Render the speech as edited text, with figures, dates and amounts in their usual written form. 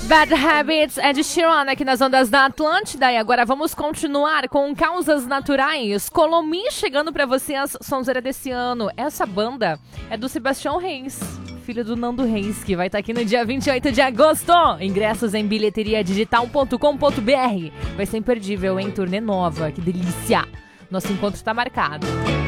Bad Habits é de Sheeran aqui nas ondas da Atlântida. E agora vamos continuar com Causas Naturais. Colomi chegando pra você a sonzeira desse ano. Essa banda é do Sebastião Reis, filho do Nando Reis, que vai estar aqui no dia 28 de agosto. Ingressos em bilheteriadigital.com.br. Vai ser imperdível, hein? Turnê nova, que delícia. Nosso encontro está marcado.